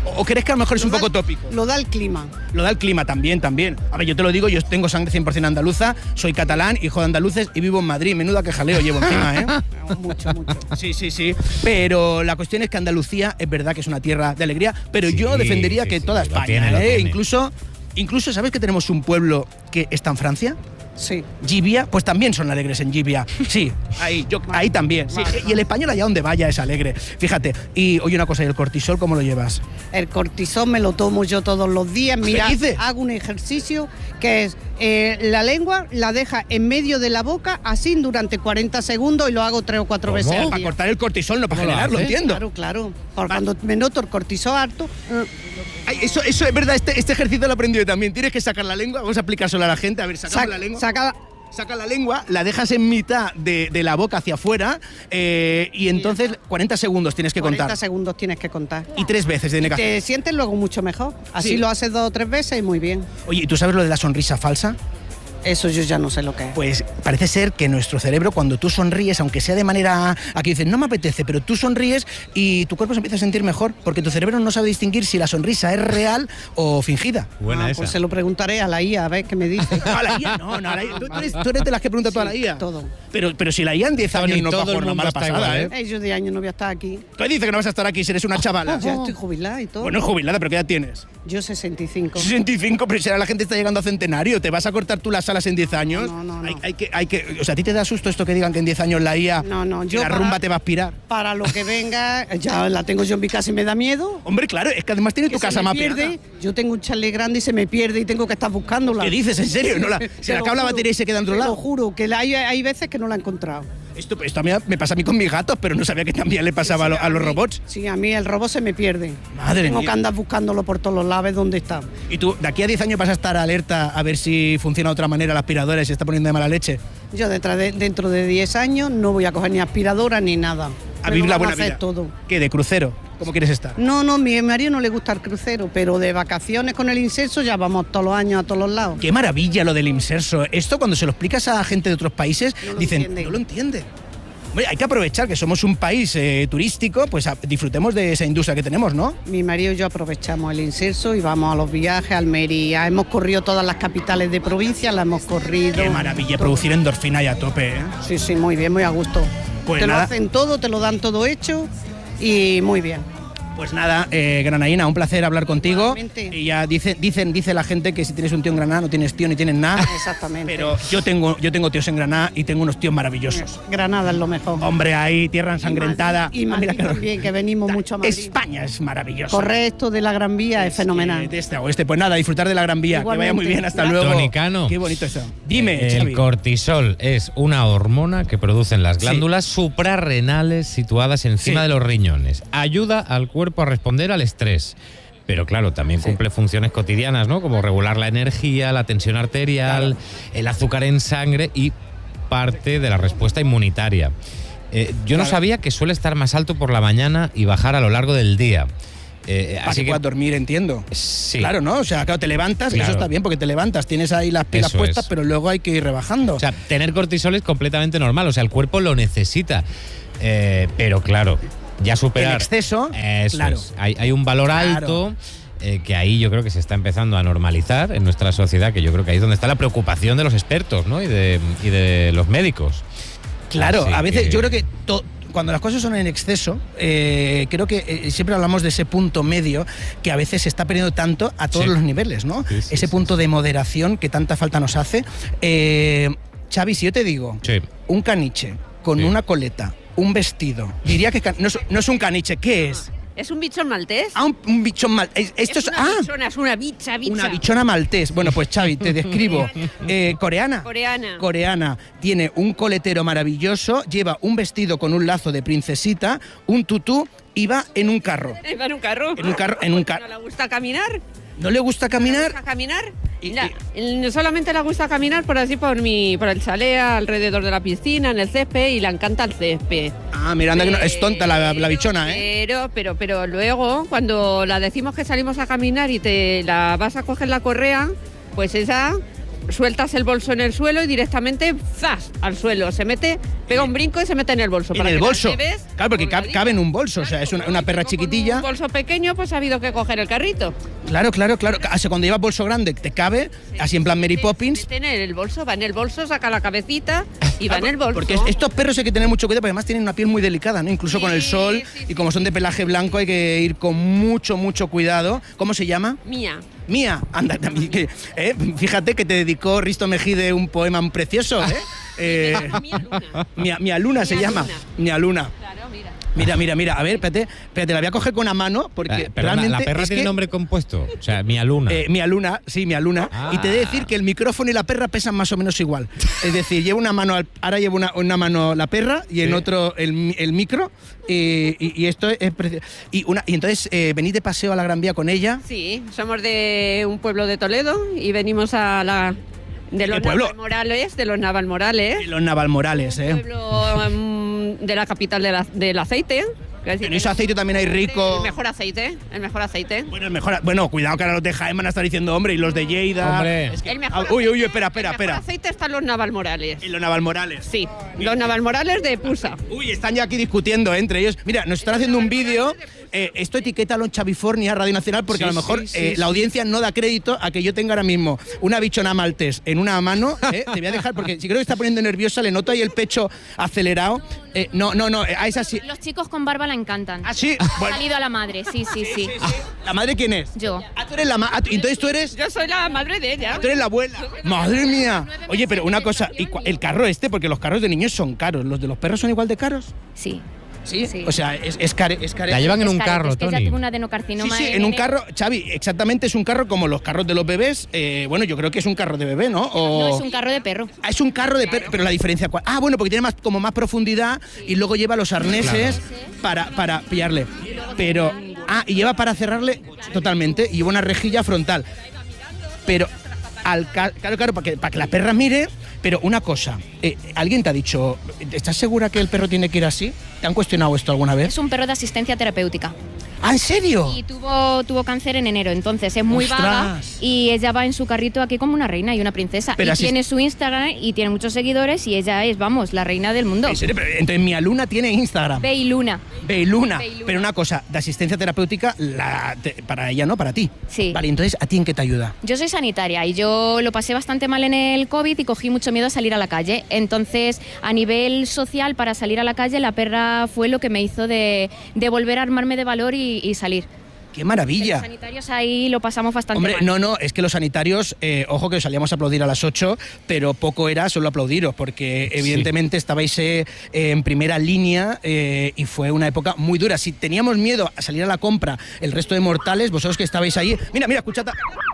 [SPEAKER 2] ¿O crees que a lo mejor es un
[SPEAKER 5] Lo da-
[SPEAKER 2] poco tópico?
[SPEAKER 5] Lo da el clima.
[SPEAKER 2] Lo da el clima también, también. A ver, yo te lo digo, yo tengo sangre cien por ciento andaluza, soy catalán, hijo de andaluces y vivo en Madrid. Menuda que jaleo llevo encima, ¿eh?
[SPEAKER 5] Mucho, mucho.
[SPEAKER 2] Sí, sí, sí. Pero la cuestión es que Andalucía es verdad que es una tierra de alegría, pero
[SPEAKER 1] Sí,
[SPEAKER 2] yo defendería
[SPEAKER 1] sí,
[SPEAKER 2] que
[SPEAKER 1] sí,
[SPEAKER 2] toda
[SPEAKER 1] lo
[SPEAKER 2] España,
[SPEAKER 1] tiene, lo
[SPEAKER 2] ¿eh?
[SPEAKER 1] tiene.
[SPEAKER 2] Incluso, incluso, ¿sabes que tenemos un pueblo que está en Francia?
[SPEAKER 5] Sí.
[SPEAKER 2] Gibia, pues también son alegres en Gibia. Sí, ahí, yo, ahí también. Sí, y el español allá donde vaya es alegre. Fíjate. Y oye una cosa, ¿y el cortisol cómo lo llevas?
[SPEAKER 5] El cortisol me lo tomo yo todos los días. Mira,
[SPEAKER 2] ¿Qué dices?
[SPEAKER 5] hago un ejercicio que es eh, la lengua la deja en medio de la boca así durante cuarenta segundos y lo hago tres o cuatro
[SPEAKER 1] ¿Cómo?
[SPEAKER 5] veces al
[SPEAKER 2] Para
[SPEAKER 5] día.
[SPEAKER 2] cortar el cortisol, no para
[SPEAKER 1] ¿Cómo lo
[SPEAKER 2] generarlo,
[SPEAKER 1] haces?
[SPEAKER 2] entiendo.
[SPEAKER 5] Claro, claro. Por cuando me noto el cortisol harto, eh,
[SPEAKER 2] Ay, eso, eso es verdad, este, este ejercicio lo he aprendido también. Tienes que sacar la lengua, vamos a aplicárselo a la gente. A ver, sacamos
[SPEAKER 5] saca,
[SPEAKER 2] la lengua.
[SPEAKER 5] saca-
[SPEAKER 2] Saca la lengua, la dejas en mitad de, de la boca hacia afuera eh, y entonces cuarenta segundos tienes que
[SPEAKER 5] cuarenta
[SPEAKER 2] contar.
[SPEAKER 5] segundos tienes que contar.
[SPEAKER 2] Y tres veces tiene que hacer.
[SPEAKER 5] Te sientes luego mucho mejor. Así
[SPEAKER 2] Sí.
[SPEAKER 5] lo haces dos o tres veces y muy bien.
[SPEAKER 2] Oye, ¿y tú sabes lo de la sonrisa falsa?
[SPEAKER 5] Eso yo ya no sé lo que es.
[SPEAKER 2] Pues parece ser que nuestro cerebro, cuando tú sonríes, aunque sea de manera... Aquí dicen, no me apetece, pero tú sonríes y tu cuerpo se empieza a sentir mejor, porque tu cerebro no sabe distinguir si la sonrisa es real o fingida.
[SPEAKER 1] Buena
[SPEAKER 5] Ah,
[SPEAKER 1] esa.
[SPEAKER 5] pues se lo preguntaré a la I A a ver qué me dice.
[SPEAKER 2] A la I A, no, no, a la I A. Tú, tú eres, tú eres de las que pregunta tú a la
[SPEAKER 5] Sí,
[SPEAKER 2] I A.
[SPEAKER 5] todo.
[SPEAKER 2] Pero, pero si la I A en diez
[SPEAKER 1] Tony,
[SPEAKER 2] años no va a
[SPEAKER 1] todo el
[SPEAKER 2] jugar una
[SPEAKER 1] mundo
[SPEAKER 2] mala
[SPEAKER 1] está
[SPEAKER 2] pasada,
[SPEAKER 1] igual,
[SPEAKER 2] ¿eh?
[SPEAKER 5] Eh, yo de año no voy a estar aquí.
[SPEAKER 2] ¿Qué dices que no vas a estar aquí si eres una chavala?
[SPEAKER 5] Ya estoy jubilada y todo.
[SPEAKER 2] Bueno, jubilada, pero ¿qué edad tienes?
[SPEAKER 5] Yo sesenta y cinco.
[SPEAKER 2] sesenta y cinco, pero si ahora la gente está llegando a centenario, ¿te vas a cortar tú las alas en diez años?
[SPEAKER 5] No, no, no.
[SPEAKER 2] Hay, hay que, hay que, o sea, ¿a ti te da susto esto que digan que en diez años la I A
[SPEAKER 5] No, no,
[SPEAKER 2] que
[SPEAKER 5] yo
[SPEAKER 2] la
[SPEAKER 5] para-
[SPEAKER 2] rumba te va a aspirar?
[SPEAKER 5] Para lo que venga, ya la tengo yo en mi casa y me da miedo.
[SPEAKER 2] Hombre, claro, es que además tiene
[SPEAKER 5] Que
[SPEAKER 2] tu
[SPEAKER 5] se
[SPEAKER 2] casa
[SPEAKER 5] me
[SPEAKER 2] mapeada.
[SPEAKER 5] pierde. Yo tengo un chalet grande y se me pierde y tengo que estar buscándola.
[SPEAKER 2] ¿Qué dices? ¿En serio? ¿No la,
[SPEAKER 5] Te
[SPEAKER 2] se le
[SPEAKER 5] lo
[SPEAKER 2] acaba la
[SPEAKER 5] juro,
[SPEAKER 2] batería y se queda en otro
[SPEAKER 5] te
[SPEAKER 2] lado?
[SPEAKER 5] Lo juro, que la- hay, hay veces que no la he encontrado.
[SPEAKER 2] Esto, esto a mí me pasa a mí con mis gatos, pero no sabía que también le pasaba a, lo- a los
[SPEAKER 5] mí-
[SPEAKER 2] robots.
[SPEAKER 5] Sí, a mí el robot se me pierde.
[SPEAKER 2] Madre
[SPEAKER 5] Tengo
[SPEAKER 2] mía.
[SPEAKER 5] que andar buscándolo por todos los lados, ¿dónde está?
[SPEAKER 2] ¿Y tú, de aquí a diez años vas a estar alerta a ver si funciona de otra manera la aspiradora y se está poniendo de mala leche?
[SPEAKER 5] Yo detrás de- dentro de diez años no voy a coger ni aspiradora ni nada.
[SPEAKER 2] A
[SPEAKER 5] Me
[SPEAKER 2] vivir
[SPEAKER 5] lo
[SPEAKER 2] la
[SPEAKER 5] van
[SPEAKER 2] buena
[SPEAKER 5] hacer
[SPEAKER 2] vida.
[SPEAKER 5] todo.
[SPEAKER 2] ¿Qué, de crucero? ¿Cómo quieres estar?
[SPEAKER 5] No, no, mi marido no le gusta el crucero, pero de vacaciones con el incenso ya vamos todos los años a todos los lados.
[SPEAKER 2] Qué maravilla lo del inserso. Esto cuando se lo explicas a gente de otros países,
[SPEAKER 5] No lo
[SPEAKER 2] dicen,
[SPEAKER 5] entienden.
[SPEAKER 2] no lo entiende. Hombre, hay que aprovechar que somos un país eh, turístico, pues a- disfrutemos de esa industria que tenemos, ¿no?
[SPEAKER 5] Mi marido y yo aprovechamos el incenso y vamos a los viajes, a Almería. Hemos corrido todas las capitales de provincia, las hemos corrido.
[SPEAKER 2] Qué maravilla, producir endorfina y a tope, ¿eh?
[SPEAKER 5] Sí, sí, muy bien, muy a gusto.
[SPEAKER 2] Pues
[SPEAKER 5] te
[SPEAKER 2] nada.
[SPEAKER 5] lo hacen todo, te lo dan todo hecho y muy bien.
[SPEAKER 2] Pues nada, eh, Granaína, un placer hablar contigo.
[SPEAKER 5] Igualmente.
[SPEAKER 2] Y ya dice, dicen, dice la gente que si tienes un tío en Granada no tienes tío ni tienes nada.
[SPEAKER 5] Exactamente.
[SPEAKER 2] Pero yo tengo, yo tengo tíos en Granada y tengo unos tíos maravillosos.
[SPEAKER 5] Granada es lo mejor.
[SPEAKER 2] Hombre, ahí, tierra ensangrentada.
[SPEAKER 5] Y
[SPEAKER 2] Ah,
[SPEAKER 5] Madrid
[SPEAKER 2] mira que-
[SPEAKER 5] también, que venimos mucho a Madrid.
[SPEAKER 2] España es maravillosa.
[SPEAKER 5] Correcto de la Gran Vía es fenomenal.
[SPEAKER 2] Eh, de este a oeste. Pues nada, disfrutar de la Gran Vía. Que vaya muy
[SPEAKER 5] Igualmente.
[SPEAKER 2] bien, hasta
[SPEAKER 5] Gracias.
[SPEAKER 2] luego.
[SPEAKER 1] Tony Cano.
[SPEAKER 2] Qué bonito eso. Dime,
[SPEAKER 1] El
[SPEAKER 2] Xavi.
[SPEAKER 1] cortisol es una hormona que producen las glándulas suprarrenales situadas encima
[SPEAKER 2] Sí.
[SPEAKER 1] de los riñones. Ayuda al cuerpo a responder al estrés. Pero claro, también cumple funciones cotidianas, ¿no? Como regular la energía, la tensión arterial, el azúcar en sangre y parte de la respuesta inmunitaria. Eh, yo no
[SPEAKER 2] Claro.
[SPEAKER 1] sabía que suele estar más alto por la mañana y bajar a lo largo del día. Eh,
[SPEAKER 2] Para
[SPEAKER 1] así
[SPEAKER 2] que
[SPEAKER 1] que
[SPEAKER 2] puedas dormir, entiendo.
[SPEAKER 1] sí.
[SPEAKER 2] Claro, ¿no? O sea, claro, te levantas,
[SPEAKER 1] Claro.
[SPEAKER 2] eso está bien porque te levantas, tienes ahí las pilas
[SPEAKER 1] Eso
[SPEAKER 2] puestas,
[SPEAKER 1] es.
[SPEAKER 2] pero luego hay que ir rebajando.
[SPEAKER 1] O sea, tener cortisol es completamente normal, o sea, el cuerpo lo necesita. Eh, pero claro, ya superar...
[SPEAKER 2] En exceso,
[SPEAKER 1] Eso
[SPEAKER 2] claro.
[SPEAKER 1] es. Hay, hay un valor
[SPEAKER 2] Claro.
[SPEAKER 1] alto eh, que ahí yo creo que se está empezando a normalizar en nuestra sociedad, que yo creo que ahí es donde está la preocupación de los expertos, ¿no? Y de, y de los médicos.
[SPEAKER 2] Claro,
[SPEAKER 1] Así
[SPEAKER 2] a veces
[SPEAKER 1] que-
[SPEAKER 2] yo creo que to- cuando las cosas son en exceso, eh, creo que eh, siempre hablamos de ese punto medio que a veces se está perdiendo tanto a todos
[SPEAKER 1] Sí.
[SPEAKER 2] los niveles, ¿no?
[SPEAKER 1] Sí, sí,
[SPEAKER 2] ese
[SPEAKER 1] sí,
[SPEAKER 2] punto
[SPEAKER 1] sí.
[SPEAKER 2] de moderación que tanta falta nos hace. Eh, Xavi, si yo te digo,
[SPEAKER 1] Sí.
[SPEAKER 2] un caniche con
[SPEAKER 1] Sí.
[SPEAKER 2] una coleta, un vestido, diría que can- no, es, no es un caniche, ¿qué es?
[SPEAKER 6] ¿Es un bichón maltés?
[SPEAKER 2] Ah, un, un bichón mal. es- Esto es,
[SPEAKER 6] es una
[SPEAKER 2] ah,
[SPEAKER 6] bichona, es una bicha, bicha.
[SPEAKER 2] una bichona maltés. Bueno, pues Xavi, te describo. Eh, coreana.
[SPEAKER 6] Coreana.
[SPEAKER 2] Coreana. Tiene un coletero maravilloso, lleva un vestido con un lazo de princesita, un tutú y va en un carro.
[SPEAKER 6] Va en un carro.
[SPEAKER 2] En un carro, en un
[SPEAKER 6] ¿No
[SPEAKER 2] carro.
[SPEAKER 6] le gusta caminar?
[SPEAKER 2] ¿No le gusta
[SPEAKER 6] ¿Le
[SPEAKER 2] caminar?
[SPEAKER 6] gusta caminar?
[SPEAKER 2] Y-
[SPEAKER 6] La- el- solamente le gusta caminar por así por mi, por el chalet alrededor de la piscina, en el césped, y le encanta el césped.
[SPEAKER 2] Ah, mira, anda que no, es tonta la, la bichona, ¿eh?
[SPEAKER 6] Pero, pero, pero luego, cuando la decimos que salimos a caminar y te la vas a coger la correa, pues esa sueltas el bolso en el suelo y directamente ¡zas! Al suelo. Se mete Pega un brinco y se mete en el bolso.
[SPEAKER 2] En
[SPEAKER 6] para
[SPEAKER 2] el
[SPEAKER 6] que
[SPEAKER 2] bolso.
[SPEAKER 6] las lleves
[SPEAKER 2] Claro, porque cabe,
[SPEAKER 6] colgadillas.
[SPEAKER 2] cabe en un bolso, o sea,
[SPEAKER 6] Claro,
[SPEAKER 2] es una,
[SPEAKER 6] claro,
[SPEAKER 2] una
[SPEAKER 6] y
[SPEAKER 2] perra
[SPEAKER 6] como con
[SPEAKER 2] chiquitilla.
[SPEAKER 6] Un bolso pequeño, pues ha habido que coger el carrito.
[SPEAKER 2] Claro, claro, claro. O sea, cuando llevas bolso grande te cabe, así en plan Mary Poppins.
[SPEAKER 6] Mete en el bolso, va en el bolso, saca la cabecita y va en el bolso.
[SPEAKER 2] Porque es- estos perros hay que tener mucho cuidado, porque además tienen una piel muy delicada, ¿no? Incluso
[SPEAKER 6] Sí,
[SPEAKER 2] con el sol,
[SPEAKER 6] sí,
[SPEAKER 2] y como son de pelaje blanco hay que ir con mucho, mucho cuidado. ¿Cómo se llama?
[SPEAKER 6] Mía.
[SPEAKER 2] Mía, anda, también, que, eh, fíjate que te dedicó Risto Mejide un poema muy precioso, ¿eh? Eh,
[SPEAKER 6] Mía Luna.
[SPEAKER 2] Mia, Mia Luna se
[SPEAKER 6] Mia
[SPEAKER 2] llama.
[SPEAKER 6] Luna.
[SPEAKER 2] Mia Luna.
[SPEAKER 6] Claro, mira.
[SPEAKER 2] Mira, mira, mira, a ver, espérate, espérate, la voy a coger con una mano porque
[SPEAKER 1] Eh, perdona,
[SPEAKER 2] realmente
[SPEAKER 1] la perra
[SPEAKER 2] es
[SPEAKER 1] tiene
[SPEAKER 2] que,
[SPEAKER 1] nombre compuesto. O sea, Mia Luna.
[SPEAKER 2] eh, Mia Luna, sí, Mia Luna.
[SPEAKER 1] Ah.
[SPEAKER 2] Y te he de decir que el micrófono y la perra pesan más o menos igual. Es decir, llevo una mano, al- ahora llevo una, una mano la perra y en
[SPEAKER 1] Sí.
[SPEAKER 2] otro el, mi- el micro. eh, y, y esto es precioso. Y, una, y entonces eh, venís de paseo a la Gran Vía con ella.
[SPEAKER 6] Sí, somos de un pueblo de Toledo y venimos a la de los
[SPEAKER 2] pueblo?
[SPEAKER 6] Navalmorales, de los Navalmorales,
[SPEAKER 2] Los Navalmorales, ¿eh?
[SPEAKER 6] pueblo mm, de la capital de la- del aceite. que es
[SPEAKER 2] En ese aceite también hay rico.
[SPEAKER 6] El mejor aceite, el mejor aceite.
[SPEAKER 2] Bueno, el mejor, bueno, cuidado que ahora los de Jaén van a estar diciendo, hombre, y los de Lleida.
[SPEAKER 1] Hombre.
[SPEAKER 2] Es que-
[SPEAKER 6] El mejor
[SPEAKER 2] Ah, uy, uy,
[SPEAKER 6] aceite-
[SPEAKER 2] espera, espera,
[SPEAKER 6] el mejor
[SPEAKER 2] espera.
[SPEAKER 6] aceite están los Navalmorales.
[SPEAKER 2] Y los Navalmorales.
[SPEAKER 6] Sí, los Navalmorales de Pusa.
[SPEAKER 2] Uy, están ya aquí discutiendo ¿eh? entre ellos. Mira, nos están haciendo un vídeo. Eh, esto etiquétalo en Chavifornia, Radio Nacional, porque
[SPEAKER 1] Sí,
[SPEAKER 2] a lo mejor
[SPEAKER 1] sí, sí,
[SPEAKER 2] eh,
[SPEAKER 1] sí.
[SPEAKER 2] la audiencia no da crédito a que yo tenga ahora mismo una bichona maltés en una mano. ¿eh? Te voy a dejar, porque si creo que está poniendo nerviosa, le noto ahí el pecho acelerado. Eh, no, no, no, a esa sí.
[SPEAKER 7] Los chicos con barba la encantan.
[SPEAKER 2] Ah, sí.
[SPEAKER 7] Ha
[SPEAKER 2] Bueno,
[SPEAKER 7] salido a la madre, sí, sí, sí.
[SPEAKER 2] ¿la madre quién es?
[SPEAKER 7] Yo.
[SPEAKER 2] Ah, tú eres la ma- ah, tú- entonces tú eres.
[SPEAKER 6] Yo soy la madre de ella.
[SPEAKER 2] Tú eres la abuela. Madre mía. Oye, pero una cosa, ¿y cua- el carro este? Porque los carros de niños son caros. ¿Los de los perros son igual de caros?
[SPEAKER 7] Sí.
[SPEAKER 2] Sí.
[SPEAKER 7] Sí.
[SPEAKER 2] O sea, es, es care, es care-
[SPEAKER 1] La llevan en un
[SPEAKER 7] Escarete,
[SPEAKER 1] carro,
[SPEAKER 7] es que ya
[SPEAKER 1] Tony.
[SPEAKER 7] tengo una
[SPEAKER 2] Sí,
[SPEAKER 7] adenocarcinoma.
[SPEAKER 2] sí,
[SPEAKER 7] en
[SPEAKER 2] en un
[SPEAKER 7] el-
[SPEAKER 2] carro, Xavi, exactamente es un carro como los carros de los bebés. eh, bueno, yo creo que es un carro de bebé, ¿no? O-
[SPEAKER 7] No, es un carro de perro.
[SPEAKER 2] Ah, es un carro de perro, pero la diferencia cuál. Ah, bueno, porque tiene más, como más profundidad y luego lleva los arneses para, para pillarle. Pero, ah, y lleva para cerrarle totalmente y lleva una rejilla frontal. Pero, al ca- claro, claro, para que, para que la perra mire. Pero una cosa, eh, ¿alguien te ha dicho, ¿estás segura que el perro tiene que ir así? ¿Te han cuestionado esto alguna vez?
[SPEAKER 7] Es un perro de asistencia terapéutica.
[SPEAKER 2] ¿Ah, en serio?
[SPEAKER 7] Y tuvo, tuvo cáncer en enero, entonces es muy
[SPEAKER 2] ¡Ostras!
[SPEAKER 7] vaga y ella va en su carrito aquí como una reina y una princesa.
[SPEAKER 2] Pero
[SPEAKER 7] y
[SPEAKER 2] así-
[SPEAKER 7] tiene su Instagram y tiene muchos seguidores y ella es, vamos, la reina del mundo.
[SPEAKER 2] ¿En serio? Pero, entonces mi aluna tiene Instagram.
[SPEAKER 7] Bey Luna.
[SPEAKER 2] Beiluna.
[SPEAKER 7] Beiluna.
[SPEAKER 2] Pero una cosa, de asistencia terapéutica, la, te- para ella no, para ti.
[SPEAKER 7] Sí.
[SPEAKER 2] Vale, entonces, ¿a ti en qué te ayuda?
[SPEAKER 7] Yo soy sanitaria y yo lo pasé bastante mal en el COVID y cogí mucho miedo a salir a la calle. Entonces, a nivel social, para salir a la calle, la perra fue lo que me hizo de, de volver a armarme de valor y, y salir.
[SPEAKER 2] ¡Qué
[SPEAKER 7] Los
[SPEAKER 2] maravilla!
[SPEAKER 7] sanitarios ahí lo pasamos bastante
[SPEAKER 2] Hombre,
[SPEAKER 7] mal.
[SPEAKER 2] no, no, es que los sanitarios, eh, ojo que salíamos a aplaudir a las ocho, pero poco era solo aplaudiros, porque evidentemente estabais eh, en primera línea eh, y fue una época muy dura. Si teníamos miedo a salir a la compra el resto de mortales, vosotros que estabais ahí... Mira, mira, escuchad...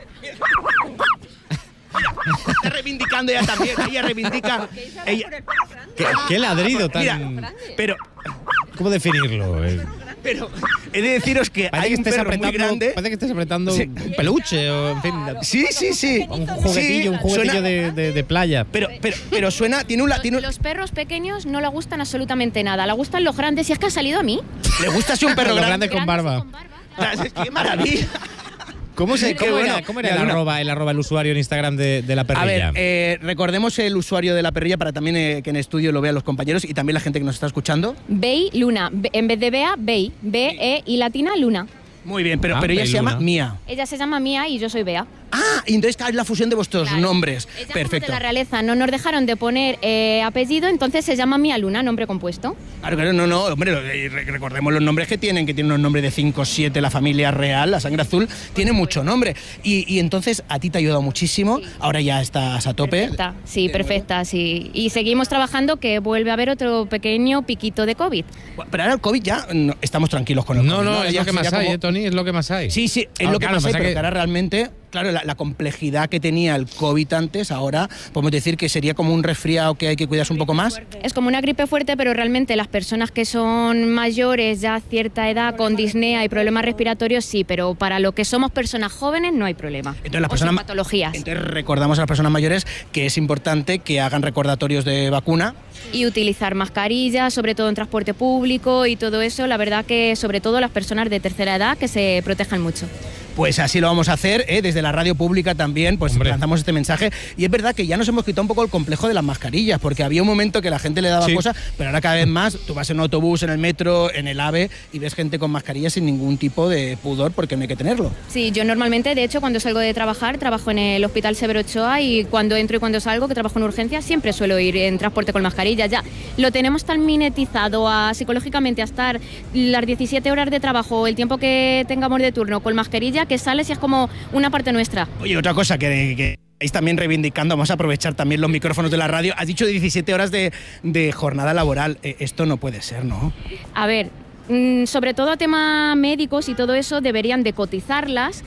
[SPEAKER 2] Está reivindicando ella también, ella reivindica... Ella,
[SPEAKER 1] ¿Qué, qué ladrido tan.
[SPEAKER 2] mira, pero...
[SPEAKER 1] ¿Cómo definirlo? Eh,
[SPEAKER 2] Pero he de deciros que
[SPEAKER 1] Parece
[SPEAKER 2] hay
[SPEAKER 1] que,
[SPEAKER 2] un
[SPEAKER 1] estés
[SPEAKER 2] perro muy
[SPEAKER 1] apretando,
[SPEAKER 2] grande...
[SPEAKER 1] parece que estés apretando
[SPEAKER 2] Sí.
[SPEAKER 1] un peluche o, en fin,
[SPEAKER 2] Sí, sí, sí.
[SPEAKER 1] un juguetillo,
[SPEAKER 2] Sí,
[SPEAKER 1] un juguetillo
[SPEAKER 2] suena-
[SPEAKER 1] de, de- de playa.
[SPEAKER 2] Pero, pero, pero suena... Tiene un... la-
[SPEAKER 7] Los,
[SPEAKER 2] Tiene un
[SPEAKER 7] los perros pequeños no le gustan absolutamente nada, le gustan los grandes y es que ha salido a mí.
[SPEAKER 2] le gusta así un perro
[SPEAKER 1] Los
[SPEAKER 2] grande.
[SPEAKER 1] grandes con barba.
[SPEAKER 2] Es que ¡Qué maravilla!
[SPEAKER 1] ¿Cómo, se,
[SPEAKER 2] Qué
[SPEAKER 1] cómo
[SPEAKER 2] bueno.
[SPEAKER 1] era, cómo era el,
[SPEAKER 2] Mira, una-
[SPEAKER 1] arroba, el arroba, el usuario en Instagram de, de la
[SPEAKER 2] A
[SPEAKER 1] perrilla?
[SPEAKER 2] ver, eh, recordemos el usuario de la perrilla para también eh, que en estudio lo vean los compañeros y también la gente que nos está escuchando.
[SPEAKER 7] Bey Luna, Be- en vez de Bea, Bey, B, E y latina Luna.
[SPEAKER 2] Muy bien, pero,
[SPEAKER 1] Ah,
[SPEAKER 2] pero ella se llama
[SPEAKER 1] Beiluna.
[SPEAKER 2] Mía.
[SPEAKER 7] Ella se llama Mía y yo soy Bea.
[SPEAKER 2] Ah, y entonces está la fusión de vuestros
[SPEAKER 7] Claro.
[SPEAKER 2] nombres.
[SPEAKER 7] Ella como
[SPEAKER 2] Perfecto.
[SPEAKER 7] de la realeza no nos dejaron de poner eh, apellido, entonces se llama Mía Luna, nombre compuesto.
[SPEAKER 2] Claro, claro, no, no, hombre, lo- eh, re- recordemos los nombres que tienen, que tienen unos nombres de cinco, siete, la familia real, la sangre azul, tiene mucho nombre. Y, y entonces a ti te ha ayudado muchísimo, ahora ya estás a tope.
[SPEAKER 7] Perfecta, sí, perfecta, sí. Y seguimos trabajando que vuelve a haber otro pequeño piquito de COVID.
[SPEAKER 2] Pero ahora el COVID ya no, estamos tranquilos con el
[SPEAKER 1] no,
[SPEAKER 2] COVID.
[SPEAKER 1] no, es
[SPEAKER 2] Ya
[SPEAKER 1] lo que más
[SPEAKER 2] sería
[SPEAKER 1] hay,
[SPEAKER 2] como-
[SPEAKER 1] ¿eh, Tony? Es lo que más hay.
[SPEAKER 2] Sí, sí, es
[SPEAKER 1] Ah,
[SPEAKER 2] lo que
[SPEAKER 1] claro,
[SPEAKER 2] pasa,
[SPEAKER 1] pasa
[SPEAKER 2] pero
[SPEAKER 1] que-
[SPEAKER 2] que ahora realmente, claro, la, la complejidad que tenía el COVID antes, ahora podemos decir que sería como un resfriado que hay que cuidarse un poco más.
[SPEAKER 7] Es como una gripe fuerte, pero realmente las personas que son mayores, ya a cierta edad, con disnea y problemas respiratorios, sí, pero para lo que somos personas jóvenes no hay problema.
[SPEAKER 2] Entonces las
[SPEAKER 7] O
[SPEAKER 2] personas
[SPEAKER 7] sin
[SPEAKER 2] ma-
[SPEAKER 7] patologías.
[SPEAKER 2] Entonces recordamos a las personas mayores que es importante que hagan recordatorios de vacuna.
[SPEAKER 7] Y utilizar mascarillas, sobre todo en transporte público y todo eso, la verdad que sobre todo las personas de tercera edad que se protejan mucho.
[SPEAKER 2] Pues así lo vamos a hacer, ¿eh? Desde la radio pública también, pues
[SPEAKER 1] Hombre.
[SPEAKER 2] lanzamos este mensaje. Y es verdad que ya nos hemos quitado un poco el complejo de las mascarillas, porque había un momento que la gente le daba
[SPEAKER 1] Sí.
[SPEAKER 2] cosas, pero ahora cada vez más, tú vas en un autobús, en el metro, en el AVE, y ves gente con mascarillas sin ningún tipo de pudor, porque no hay que tenerlo.
[SPEAKER 7] Sí, yo normalmente, de hecho, cuando salgo de trabajar, trabajo en el Hospital Severo Ochoa y cuando entro y cuando salgo, que trabajo en urgencias, siempre suelo ir en transporte con mascarilla. Ya lo tenemos tan minetizado a, psicológicamente a estar las diecisiete horas de trabajo, el tiempo que tengamos de turno con mascarilla, que sales y es como una parte nuestra.
[SPEAKER 2] Oye, otra cosa que... que... estáis también reivindicando, vamos a aprovechar también los micrófonos de la radio. Has dicho diecisiete horas de, de jornada laboral. Eh, esto no puede ser, ¿no?
[SPEAKER 7] A ver, mm, sobre todo a tema médicos y todo eso, deberían de cotizarlas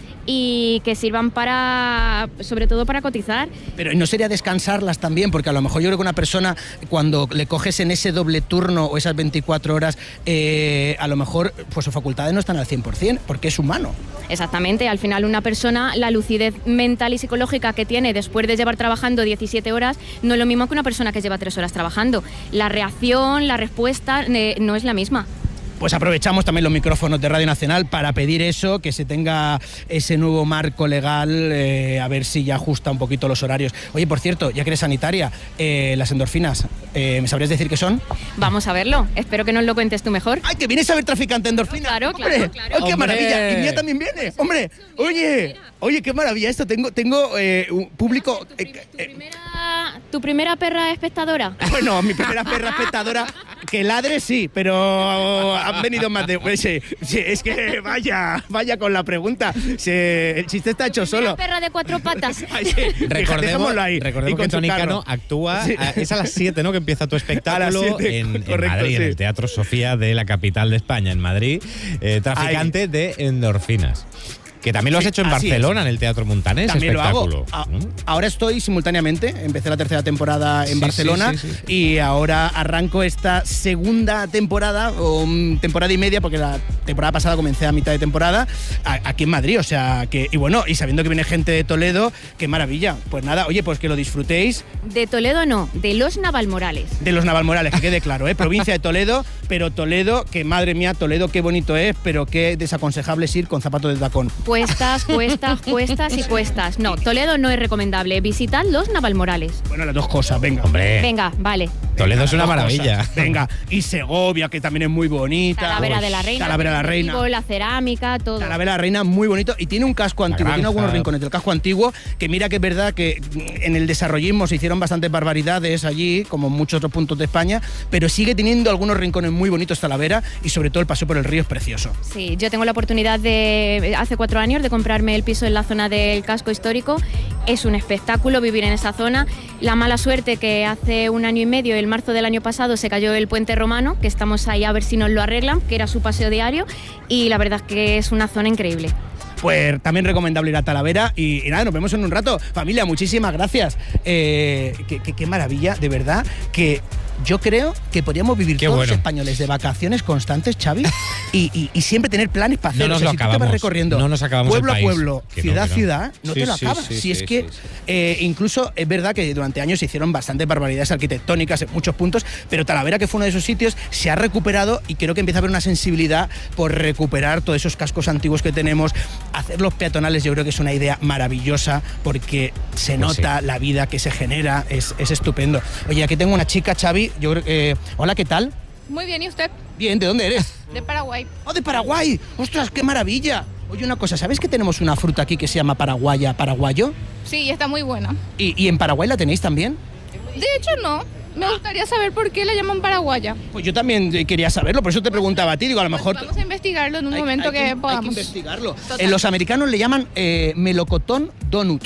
[SPEAKER 7] y que sirvan para, sobre todo para cotizar.
[SPEAKER 2] Pero ¿no sería descansarlas también? Porque a lo mejor yo creo que una persona, cuando le coges en ese doble turno o esas veinticuatro horas, eh, a lo mejor pues sus facultades no están al cien por cien, porque es humano.
[SPEAKER 7] Exactamente, al final una persona, la lucidez mental y psicológica que tiene después de llevar trabajando diecisiete horas no es lo mismo que una persona que lleva tres horas trabajando. La reacción, la respuesta eh, no es la misma.
[SPEAKER 2] Pues aprovechamos también los micrófonos de Radio Nacional para pedir eso, que se tenga ese nuevo marco legal, eh, a ver si ya ajusta un poquito los horarios. Oye, por cierto, ya que eres sanitaria, eh, las endorfinas, eh, ¿me sabrías decir qué son?
[SPEAKER 7] Vamos a verlo, espero que nos lo cuentes tú mejor.
[SPEAKER 2] ¡Ay, que vienes a ver Traficante de Endorfinas!
[SPEAKER 7] Claro,
[SPEAKER 2] ¡Hombre!
[SPEAKER 7] claro, claro.
[SPEAKER 2] ¡Ay, qué
[SPEAKER 1] ¡Hombre!
[SPEAKER 2] maravilla! Y Mía también viene. ¡Hombre! Oye, oye, qué maravilla esto. Tengo, tengo eh, un público...
[SPEAKER 7] Tu,
[SPEAKER 2] eh,
[SPEAKER 7] tu
[SPEAKER 2] eh,
[SPEAKER 7] primera, ¿Tu primera perra espectadora?
[SPEAKER 2] Bueno, mi primera perra espectadora, que ladre sí, pero han venido más de... Pues, sí, sí, es que vaya, vaya con la pregunta. Se, el chiste está hecho solo.
[SPEAKER 7] Perra de cuatro patas.
[SPEAKER 2] Ay, sí, fíjate,
[SPEAKER 1] Recordemos,
[SPEAKER 2] dejémoslo ahí. Y
[SPEAKER 1] recordemos
[SPEAKER 2] con
[SPEAKER 1] que
[SPEAKER 2] su
[SPEAKER 1] Tony
[SPEAKER 2] carro.
[SPEAKER 1] Cano actúa,
[SPEAKER 2] Sí.
[SPEAKER 1] a- es a las siete, ¿no?, que empieza tu espectáculo
[SPEAKER 2] A las siete,
[SPEAKER 1] en, en
[SPEAKER 2] correcto,
[SPEAKER 1] Madrid, en
[SPEAKER 2] sí.
[SPEAKER 1] el Teatro Sofía de la capital de España, en Madrid, eh, traficante de endorfinas. Que también lo has
[SPEAKER 2] Sí,
[SPEAKER 1] hecho en
[SPEAKER 2] así
[SPEAKER 1] Barcelona, en el Teatro Montanés,
[SPEAKER 2] También lo hago.
[SPEAKER 1] espectáculo.
[SPEAKER 2] A-
[SPEAKER 1] ¿no?
[SPEAKER 2] Ahora estoy simultáneamente, empecé la tercera temporada en
[SPEAKER 1] Sí,
[SPEAKER 2] Barcelona
[SPEAKER 1] sí, sí, sí.
[SPEAKER 2] y ahora arranco esta segunda temporada, o mm, temporada y media, porque la temporada pasada comencé a mitad de temporada, a- aquí en Madrid, o sea, que, y bueno, y sabiendo que viene gente de Toledo, qué maravilla. Pues nada, oye, pues que lo disfrutéis
[SPEAKER 7] De Toledo no, de los Navalmorales.
[SPEAKER 2] de los Navalmorales, que quede claro, ¿eh? Provincia de Toledo, pero Toledo, que madre mía, Toledo, qué bonito es, pero qué desaconsejable es ir con zapatos de tacón.
[SPEAKER 7] Cuestas, cuestas, cuestas y cuestas. No, Toledo no es recomendable. Visitad los Navalmorales.
[SPEAKER 2] Bueno, las dos cosas, venga.
[SPEAKER 1] Hombre,
[SPEAKER 7] Venga, vale.
[SPEAKER 1] Toledo es una
[SPEAKER 2] Dos
[SPEAKER 1] maravilla.
[SPEAKER 2] cosas. Venga, y Segovia, que también es muy bonita.
[SPEAKER 7] Talavera de la Reina.
[SPEAKER 2] Talavera de la Reina.
[SPEAKER 7] Vigo, la cerámica, todo.
[SPEAKER 2] Talavera de la Reina, muy bonito. Y tiene un casco antiguo,
[SPEAKER 1] granja.
[SPEAKER 2] tiene algunos rincones del casco antiguo, que mira que es verdad que en el desarrollismo se hicieron bastantes barbaridades allí, como en muchos otros puntos de España, pero sigue teniendo algunos rincones muy bonitos Talavera, y sobre todo el paseo por el río es precioso.
[SPEAKER 7] Sí, yo tengo la oportunidad de, hace cuatro años, de comprarme el piso en la zona del casco histórico. Es un espectáculo vivir en esa zona. La mala suerte que hace un año y medio, el marzo del año pasado, se cayó el puente romano, que estamos ahí a ver si nos lo arreglan, que era su paseo diario, y la verdad es que es una zona increíble.
[SPEAKER 2] Pues también recomendable ir a Talavera y, y nada, nos vemos en un rato. Familia, muchísimas gracias. Eh, qué, qué- qué maravilla, de verdad, que yo creo que podríamos vivir
[SPEAKER 1] Qué
[SPEAKER 2] todos
[SPEAKER 1] bueno.
[SPEAKER 2] los españoles de vacaciones constantes, Xavi, y, y- y siempre tener planes para
[SPEAKER 1] No
[SPEAKER 2] hacer.
[SPEAKER 1] nos
[SPEAKER 2] O sea,
[SPEAKER 1] lo
[SPEAKER 2] si tú te vas
[SPEAKER 1] acabamos,
[SPEAKER 2] recorriendo
[SPEAKER 1] no nos acabamos
[SPEAKER 2] pueblo
[SPEAKER 1] el
[SPEAKER 2] a
[SPEAKER 1] país.
[SPEAKER 2] pueblo,
[SPEAKER 1] Que no,
[SPEAKER 2] ciudad a
[SPEAKER 1] que no.
[SPEAKER 2] ciudad, no
[SPEAKER 1] Sí,
[SPEAKER 2] te lo
[SPEAKER 1] sí,
[SPEAKER 2] acabas.
[SPEAKER 1] sí,
[SPEAKER 2] si
[SPEAKER 1] sí,
[SPEAKER 2] es
[SPEAKER 1] sí,
[SPEAKER 2] que
[SPEAKER 1] sí.
[SPEAKER 2] eh, incluso es verdad que durante años se hicieron bastantes barbaridades arquitectónicas en muchos puntos, pero Talavera, que fue uno de esos sitios, se ha recuperado y creo que empieza a haber una sensibilidad por recuperar todos esos cascos antiguos que tenemos. Hacer los peatonales yo creo que es una idea maravillosa porque se
[SPEAKER 1] Pues
[SPEAKER 2] nota la vida que se genera, es, es estupendo. Oye, aquí tengo una chica, Xavi, yo creo que... Hola, ¿qué tal?
[SPEAKER 8] Muy bien, ¿y usted?
[SPEAKER 2] Bien, ¿de dónde eres?
[SPEAKER 8] De Paraguay.
[SPEAKER 2] ¡Oh, de Paraguay! ¡Ostras, qué maravilla! Oye, una cosa, ¿sabes que tenemos una fruta aquí que se llama paraguaya, paraguayo?
[SPEAKER 8] Sí, está muy buena.
[SPEAKER 2] ¿Y, y en Paraguay la tenéis también?
[SPEAKER 8] De hecho, no. Me gustaría saber por qué la llaman paraguaya.
[SPEAKER 2] Pues yo también eh, quería saberlo, por eso te preguntaba a ti, digo, a lo
[SPEAKER 8] Pues
[SPEAKER 2] mejor...
[SPEAKER 8] vamos a investigarlo en un
[SPEAKER 2] hay-
[SPEAKER 8] momento
[SPEAKER 2] hay
[SPEAKER 8] que,
[SPEAKER 2] hay
[SPEAKER 8] podamos.
[SPEAKER 2] que investigarlo.
[SPEAKER 8] Total.
[SPEAKER 2] Eh, los americanos le llaman eh, melocotón donut.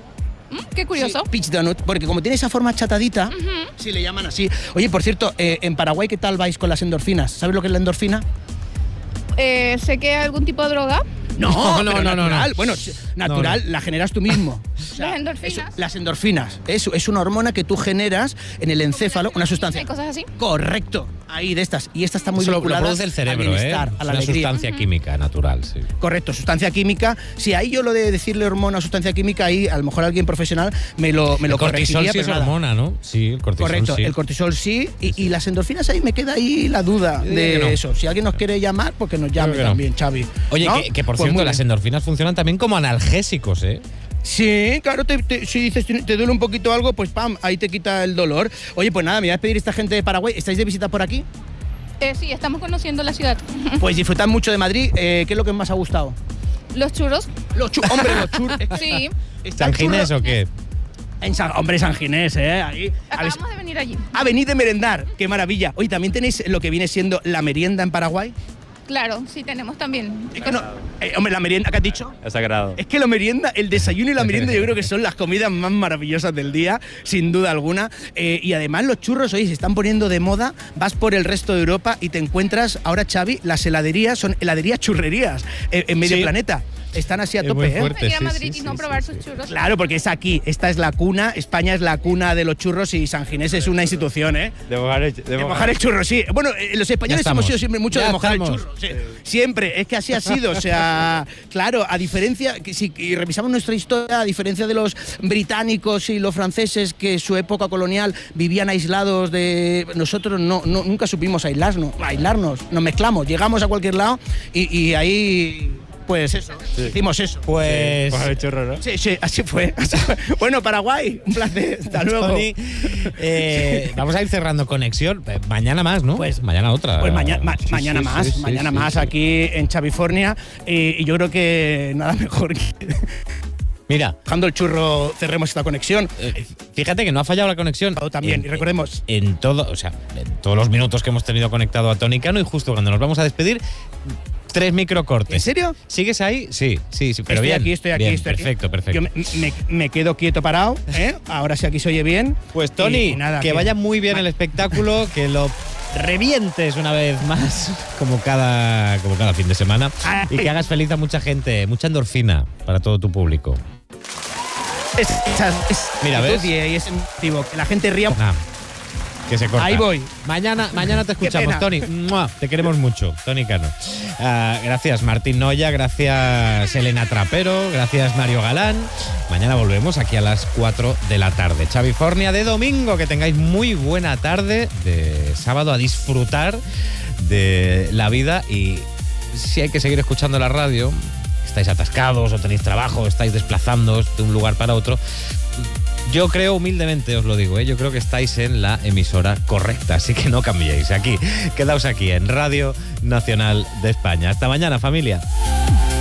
[SPEAKER 8] Mm, Qué curioso.
[SPEAKER 2] Sí, peach donut, porque como tiene esa forma chatadita, sí le llaman así. Oye, por cierto, eh, en Paraguay, ¿qué tal vais con las endorfinas? ¿Sabes lo que es la endorfina?
[SPEAKER 8] Eh, sé que hay algún tipo de droga.
[SPEAKER 2] No,
[SPEAKER 1] No, no,
[SPEAKER 2] pero
[SPEAKER 1] no, no,
[SPEAKER 2] natural.
[SPEAKER 1] no.
[SPEAKER 2] Bueno, sí, natural,
[SPEAKER 1] No, no.
[SPEAKER 2] la generas tú mismo. O sea,
[SPEAKER 8] Las endorfinas.
[SPEAKER 2] eso, las endorfinas. Eso es una hormona que tú generas en el encéfalo, una sustancia.
[SPEAKER 8] Hay cosas así.
[SPEAKER 2] Correcto. Ahí de estas. Y esta está muy
[SPEAKER 1] Eso lo, lo
[SPEAKER 2] vinculada
[SPEAKER 1] produce el cerebro,
[SPEAKER 2] al
[SPEAKER 1] ¿eh?
[SPEAKER 2] bienestar,
[SPEAKER 1] Es
[SPEAKER 2] a la
[SPEAKER 1] una
[SPEAKER 2] alegría.
[SPEAKER 1] sustancia química natural, sí.
[SPEAKER 2] Correcto, sustancia química. Si ahí yo lo de decirle hormona o sustancia química, ahí a lo mejor alguien profesional me lo, me lo
[SPEAKER 1] El cortisol
[SPEAKER 2] corregiría,
[SPEAKER 1] sí es
[SPEAKER 2] pero nada.
[SPEAKER 1] hormona, ¿no? Sí, el cortisol
[SPEAKER 2] Correcto,
[SPEAKER 1] sí.
[SPEAKER 2] el cortisol sí, y, y las endorfinas ahí me queda ahí la duda
[SPEAKER 1] Yo diría
[SPEAKER 2] de
[SPEAKER 1] que no.
[SPEAKER 2] eso. Si alguien nos quiere llamar, pues que nos llame
[SPEAKER 1] que no.
[SPEAKER 2] también, Xavi.
[SPEAKER 1] Oye,
[SPEAKER 2] ¿No?
[SPEAKER 1] que, que por
[SPEAKER 2] Pues
[SPEAKER 1] cierto,
[SPEAKER 2] muy
[SPEAKER 1] las
[SPEAKER 2] bien.
[SPEAKER 1] endorfinas funcionan también como analgésicos, ¿eh?
[SPEAKER 2] Sí, claro, te- te- si dices te, te duele un poquito algo, pues pam, ahí te quita el dolor. Oye, pues nada, me voy a despedir esta gente de Paraguay. ¿Estáis de visita por aquí?
[SPEAKER 8] Eh, sí, estamos conociendo la ciudad.
[SPEAKER 2] Pues disfrutad mucho de Madrid. Eh, ¿Qué es lo que más ha gustado?
[SPEAKER 8] Los churros.
[SPEAKER 2] Los churros, hombre, los churros.
[SPEAKER 8] Sí.
[SPEAKER 2] Está el
[SPEAKER 1] ¿San Ginés
[SPEAKER 2] churro-
[SPEAKER 1] o qué?
[SPEAKER 2] En San, hombre, San Ginés, ¿eh? Ahí. ¿Habéis-
[SPEAKER 8] Acabamos de venir allí.
[SPEAKER 2] Ah, venid de merendar. Qué maravilla. Oye, ¿también tenéis lo que viene siendo la merienda en Paraguay?
[SPEAKER 8] Claro, sí tenemos también.
[SPEAKER 2] Es que no- eh, hombre, la merienda, ¿qué has dicho?
[SPEAKER 9] Es sagrado.
[SPEAKER 2] Es que la merienda, el desayuno y la merienda yo creo que son las comidas más maravillosas del día, sin duda alguna. Eh, y además los churros, oye, se están poniendo de moda, vas por el resto de Europa y te encuentras, ahora Xavi, las heladerías son heladerías churrerías eh, en medio
[SPEAKER 1] Sí.
[SPEAKER 2] planeta. Están así a
[SPEAKER 1] Es
[SPEAKER 2] tope,
[SPEAKER 1] muy
[SPEAKER 2] ¿eh?
[SPEAKER 1] fuerte.
[SPEAKER 8] Venir a
[SPEAKER 1] sí,
[SPEAKER 8] Madrid
[SPEAKER 1] sí,
[SPEAKER 8] y no
[SPEAKER 1] sí,
[SPEAKER 8] probar
[SPEAKER 1] sí,
[SPEAKER 8] sus
[SPEAKER 1] sí.
[SPEAKER 8] churros.
[SPEAKER 2] Claro, porque es aquí, esta es la cuna, España es la cuna de los churros y San Ginés es una institución, ¿eh?
[SPEAKER 9] De mojar el, de
[SPEAKER 2] De
[SPEAKER 9] mojar-
[SPEAKER 2] mojar el churro, sí. Bueno, eh, los españoles
[SPEAKER 1] Ya
[SPEAKER 2] hemos
[SPEAKER 1] estamos.
[SPEAKER 2] sido siempre mucho
[SPEAKER 1] Ya
[SPEAKER 2] de mojar
[SPEAKER 1] estamos.
[SPEAKER 2] el churro. sí. Siempre, es que así ha sido. O sea, claro, a diferencia, que si y revisamos nuestra historia, a diferencia de los británicos y los franceses que en su época colonial vivían aislados de. Nosotros no, no nunca supimos aislarnos, aislarnos, nos mezclamos, llegamos a cualquier lado y, y ahí. Pues eso, hicimos eso.
[SPEAKER 1] Pues...
[SPEAKER 9] Mojar el churro, ¿no?
[SPEAKER 2] Sí, sí, así fue. así fue. Bueno, Paraguay, un placer. Hasta luego.
[SPEAKER 1] Tony, eh, vamos a ir cerrando conexión. Eh, Mañana más, ¿no?
[SPEAKER 2] Pues-
[SPEAKER 1] mañana otra.
[SPEAKER 2] Pues mañana, ma-
[SPEAKER 1] Sí, sí,
[SPEAKER 2] mañana
[SPEAKER 1] sí,
[SPEAKER 2] más,
[SPEAKER 1] sí,
[SPEAKER 2] mañana
[SPEAKER 1] sí,
[SPEAKER 2] más
[SPEAKER 1] sí.
[SPEAKER 2] aquí en Chavifornia y, y yo creo que nada mejor que
[SPEAKER 1] Mira,
[SPEAKER 2] dejando el churro cerremos esta conexión.
[SPEAKER 1] eh, fíjate que no ha fallado la conexión.
[SPEAKER 2] También,
[SPEAKER 1] En-
[SPEAKER 2] y recordemos,
[SPEAKER 1] En todo, o sea, en todos los minutos que hemos tenido conectado a Tony Cano y justo cuando nos vamos a despedir, tres microcortes.
[SPEAKER 2] ¿en serio?
[SPEAKER 1] ¿Sigues ahí? Sí, sí, sí, pero
[SPEAKER 2] estoy
[SPEAKER 1] bien.
[SPEAKER 2] aquí, estoy aquí,
[SPEAKER 1] bien,
[SPEAKER 2] estoy aquí.
[SPEAKER 1] perfecto, perfecto.
[SPEAKER 2] Yo me, me- me quedo quieto parado, ¿eh? Ahora sí aquí se oye bien.
[SPEAKER 1] Pues Tony,
[SPEAKER 2] Y- y nada,
[SPEAKER 1] que
[SPEAKER 2] que-
[SPEAKER 1] vaya muy bien
[SPEAKER 2] Ma-
[SPEAKER 1] el espectáculo, que lo revientes una vez más, como cada, como cada fin de semana,
[SPEAKER 2] Ay.
[SPEAKER 1] y que hagas feliz a mucha gente, mucha endorfina para todo tu público.
[SPEAKER 2] Es, esa- es
[SPEAKER 1] Mira, ¿ves?
[SPEAKER 2] actitud y es motivo, que la gente ría.
[SPEAKER 1] Nah, que se corta.
[SPEAKER 2] Ahí voy.
[SPEAKER 1] Mañana, mañana te
[SPEAKER 2] Qué
[SPEAKER 1] escuchamos,
[SPEAKER 2] pena.
[SPEAKER 1] Tony. ¡Mua! Te queremos mucho, Tony Cano. Ah, gracias, Martín Noya. Gracias, Elena Trapero. Gracias, Mario Galán. Mañana volvemos aquí a las cuatro de la tarde. Chavifornia de domingo. Que tengáis muy buena tarde de sábado a disfrutar de la vida. Y si hay que seguir escuchando la radio, estáis atascados o tenéis trabajo, estáis desplazándoos de un lugar para otro, yo creo, humildemente os lo digo, ¿eh? Yo creo que estáis en la emisora correcta, así que no cambiéis. Aquí, quedaos aquí en Radio Nacional de España. Hasta mañana, familia.